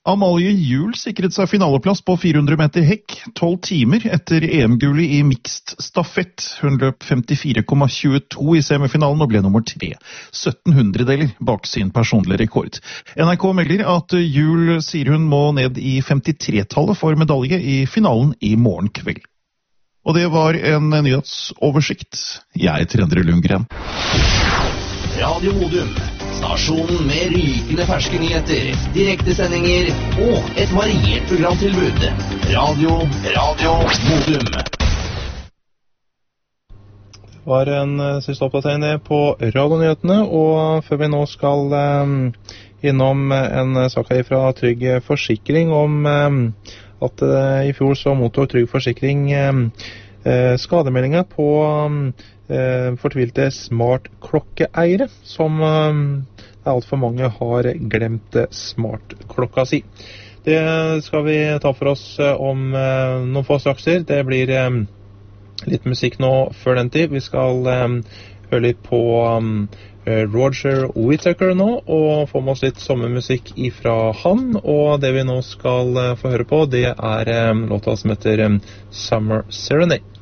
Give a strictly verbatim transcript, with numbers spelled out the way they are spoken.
Amalie Juel sikret seg finaleplass på fire hundre meter hekk, tolv timer etter E M-gullet i mixed stafett. Hun løp femtifire komma tjueto i semifinalen og ble nummer tre, sytten hundredeler bak sin personlige rekord. N R K melder at Juel sier hun må ned i femtitre-tallet for medalje i finalen i morgen kveld. Og det var en nyhetsoversikt. Jeg heter Endre Lundgren. Radio Modum. Stasjonen med rykende ferske nyheter, direktesendinger og et variert programtilbud. Radio, Radio Modum. Det var en siste oppdatering på radionyhetene, og før vi nå skal um, innom en sak her fra Trygg Forsikring om um, at uh, i fjor så mottok Trygg Forsikring um, uh, skademeldinger på um, uh, fortvilte smartklokkeeiere, som um, alt for mange har glemt smartklokka si. Det skal vi ta for oss om uh, noen få strakser. Det blir um, litt musikk nå før den tid. Vi skal um, høre litt på um, Roger Whittaker nå, og få med oss litt sommermusikk ifra han. Og det vi nå skal uh, få høre på, det er um, låta som heter um, Summer Serenade.